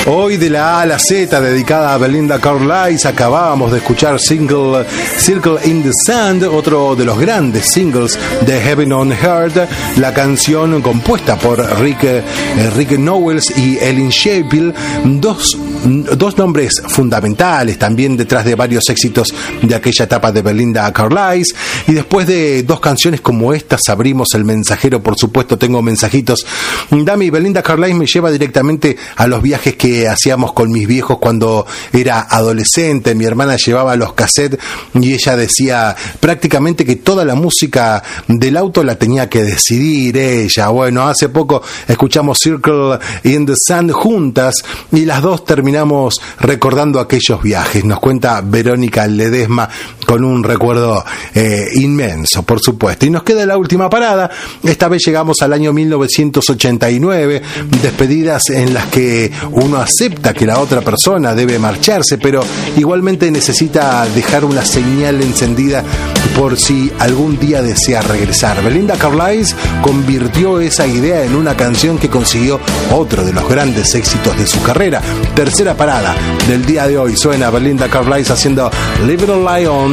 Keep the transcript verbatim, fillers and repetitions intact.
Hoy de la A a la Z, dedicada a Belinda Carlisle, acabábamos de escuchar single Circle in the Sand, otro de los grandes singles de Heaven on Earth, la canción compuesta por Rick, eh, Rick Nowels y Ellen Shapiro, dos, dos nombres fundamentales también detrás de varios éxitos de aquella etapa de Belinda Carlisle. Y después de dos canciones como estas, abrimos el mensajero. Por supuesto, tengo mensajitos. Dami, Belinda Carlisle me lleva directamente a los viajes que hacíamos con mis viejos cuando era adolescente. Mi hermana llevaba los cassettes y ella decía prácticamente que toda la música del auto la tenía que decidir ella. Bueno, hace poco escuchamos Circle in the Sand juntas y las dos terminamos recordando aquellos viajes. Nos cuenta Verónica Ledesma con un recuerdo eh, inmenso, por supuesto. Y nos queda la última parada. Esta vez llegamos al año mil novecientos ochenta y nueve, despedidas en las que uno acepta que la otra persona debe marcharse, pero igualmente necesita dejar una señal encendida por si algún día desea regresar. Belinda Carlisle convirtió esa idea en una canción que consiguió otro de los grandes éxitos de su carrera. Tercera parada del día de hoy, suena Belinda Carlisle haciendo Leave It All Lie On